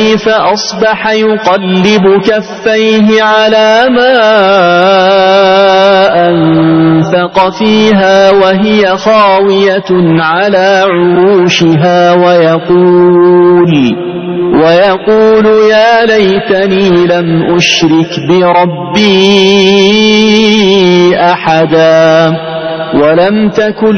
كيف أصبح يقلب كفيه على ما أنفق فيها وهي خاوية على عروشها ويقول يا ليتني لم أشرك بربي أحدا ولم تكن